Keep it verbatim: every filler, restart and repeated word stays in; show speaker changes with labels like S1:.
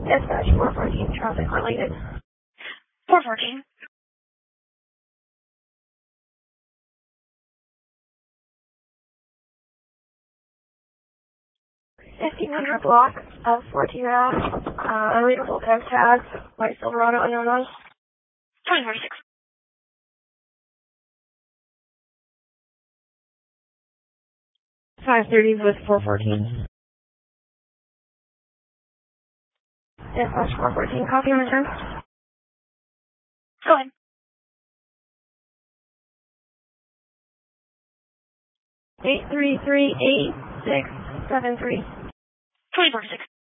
S1: Dispatch four fourteen, traffic related.
S2: four fourteen.
S1: fifteen hundred block of fourteen Ave, uh, unreadable temp tag, white Silverado unknown.
S2: twenty forty-six.
S1: five thirty with four fourteen. Dispatch four fourteen, copy and return.
S2: Go ahead.
S1: eight three three eight six seven three.
S2: twenty forty-six.